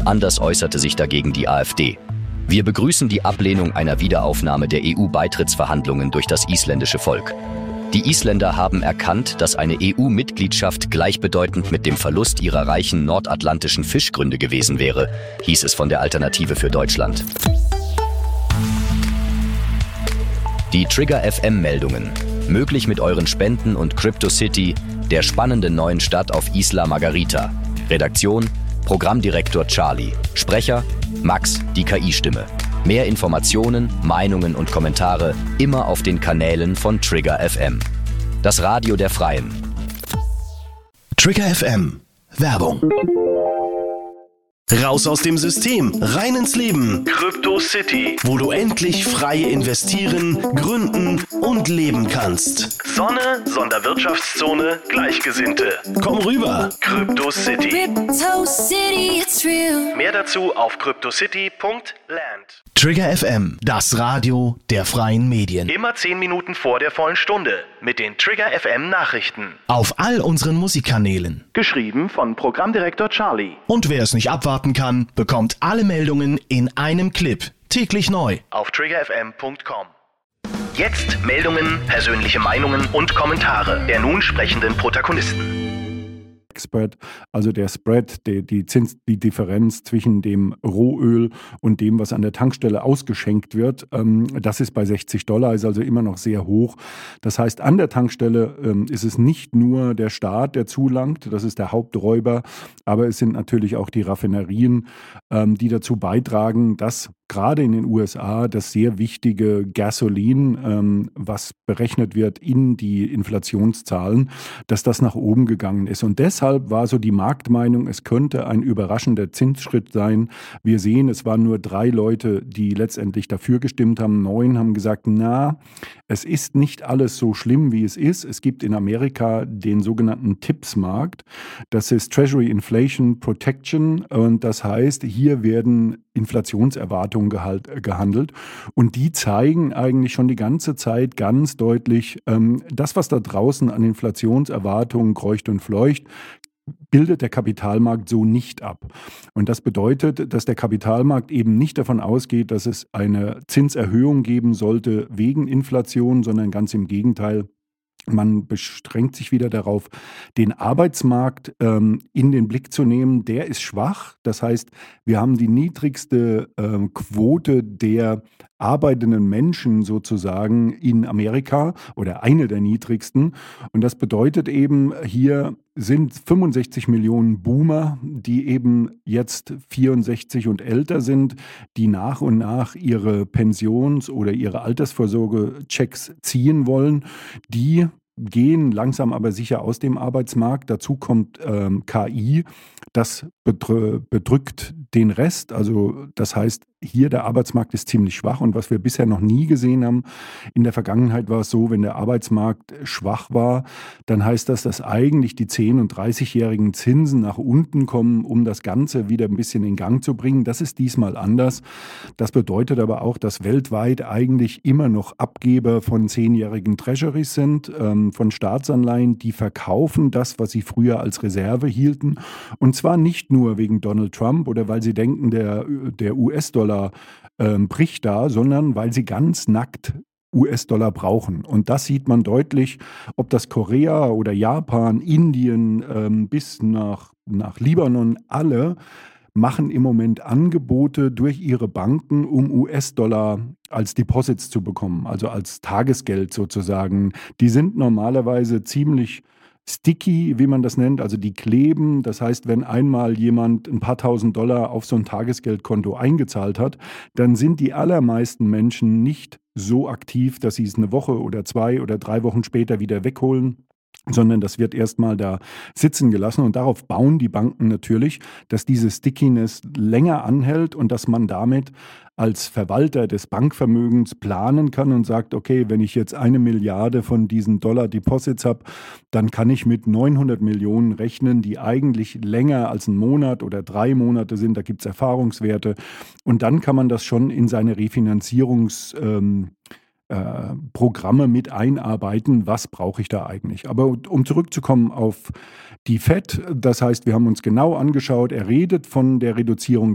Anders äußerte sich dagegen die AfD. Wir begrüßen die Ablehnung einer Wiederaufnahme der EU-Beitrittsverhandlungen durch das isländische Volk. Die Isländer haben erkannt, dass eine EU-Mitgliedschaft gleichbedeutend mit dem Verlust ihrer reichen nordatlantischen Fischgründe gewesen wäre, hieß es von der Alternative für Deutschland. Die Trigger FM-Meldungen. Möglich mit euren Spenden und CryptoCity, der spannenden neuen Stadt auf Isla Margarita. Redaktion: Programmdirektor Charlie. Sprecher: Max, die KI-Stimme. Mehr Informationen, Meinungen und Kommentare immer auf den Kanälen von Trigger FM. Das Radio der Freien. Trigger FM. Werbung. Raus aus dem System, rein ins Leben. CryptoCity, wo du endlich frei investieren, gründen und leben kannst. Sonne, Sonderwirtschaftszone, Gleichgesinnte. Komm rüber. CryptoCity. Crypto City, it's real. Mehr dazu auf cryptocity.land. Trigger FM, das Radio der freien Medien. Immer 10 Minuten vor der vollen Stunde mit den Trigger FM Nachrichten. Auf all unseren Musikkanälen. Geschrieben von Programmdirektor Charlie. Und wer es nicht abwarten kann, bekommt alle Meldungen in einem Clip. Täglich neu. Auf triggerfm.com. Jetzt Meldungen, persönliche Meinungen und Kommentare der nun sprechenden Protagonisten. Spread, also der Spread, die Differenz zwischen dem Rohöl und dem, was an der Tankstelle ausgeschenkt wird, das ist bei $60, ist also immer noch sehr hoch. Das heißt, an der Tankstelle ist es nicht nur der Staat, der zulangt, das ist der Haupträuber, aber es sind natürlich auch die Raffinerien, die dazu beitragen, dass gerade in den USA das sehr wichtige Gasolin, was berechnet wird in die Inflationszahlen, dass das nach oben gegangen ist. Und deshalb war so die Marktmeinung, es könnte ein überraschender Zinsschritt sein. Wir sehen, es waren nur 3 Leute, die letztendlich dafür gestimmt haben. 9 haben gesagt, na, es ist nicht alles so schlimm, wie es ist. Es gibt in Amerika den sogenannten TIPS-Markt. Das ist Treasury Inflation Protection. Und das heißt, hier werden Inflationserwartungen gehandelt. Und die zeigen eigentlich schon die ganze Zeit ganz deutlich, das, was da draußen an Inflationserwartungen kreucht und fleucht, bildet der Kapitalmarkt so nicht ab. Und das bedeutet, dass der Kapitalmarkt eben nicht davon ausgeht, dass es eine Zinserhöhung geben sollte wegen Inflation, sondern ganz im Gegenteil. Man bestrengt sich wieder darauf, den Arbeitsmarkt in den Blick zu nehmen. Der ist schwach. Das heißt, wir haben die niedrigste Quote der arbeitenden Menschen sozusagen in Amerika oder eine der niedrigsten. Und das bedeutet eben, hier sind 65 Millionen Boomer, die eben jetzt 64 und älter sind, die nach und nach ihre Pensions- oder ihre Altersvorsorge-Checks ziehen wollen. Die gehen langsam aber sicher aus dem Arbeitsmarkt. Dazu kommt KI, das bedrückt den Rest. Also das heißt, hier der Arbeitsmarkt ist ziemlich schwach und was wir bisher noch nie gesehen haben, in der Vergangenheit war es so, wenn der Arbeitsmarkt schwach war, dann heißt das, dass eigentlich die 10- und 30-jährigen Zinsen nach unten kommen, um das Ganze wieder ein bisschen in Gang zu bringen. Das ist diesmal anders. Das bedeutet aber auch, dass weltweit eigentlich immer noch Abgeber von 10-jährigen Treasuries sind, von Staatsanleihen, die verkaufen das, was sie früher als Reserve hielten. Und zwar nicht nur wegen Donald Trump oder weil sie denken, der US-Dollar bricht da, sondern weil sie ganz nackt US-Dollar brauchen. Und das sieht man deutlich, ob das Korea oder Japan, Indien bis nach Libanon, alle machen im Moment Angebote durch ihre Banken, um US-Dollar als Deposits zu bekommen, also als Tagesgeld sozusagen. Die sind normalerweise ziemlich sticky, wie man das nennt, also die kleben. Das heißt, wenn einmal jemand ein paar $1.000 auf so ein Tagesgeldkonto eingezahlt hat, dann sind die allermeisten Menschen nicht so aktiv, dass sie es eine Woche oder 2 oder 3 Wochen später wieder wegholen, sondern das wird erstmal da sitzen gelassen und darauf bauen die Banken natürlich, dass diese Stickiness länger anhält und dass man damit als Verwalter des Bankvermögens planen kann und sagt, okay, wenn ich jetzt 1 Milliarde von diesen Dollar-Deposits habe, dann kann ich mit 900 Millionen rechnen, die eigentlich länger als einen Monat oder 3 Monate sind. Da gibt es Erfahrungswerte. Und dann kann man das schon in seine Refinanzierungsprogramme mit einarbeiten, was brauche ich da eigentlich. Aber um zurückzukommen auf die FED, das heißt, wir haben uns genau angeschaut, er redet von der Reduzierung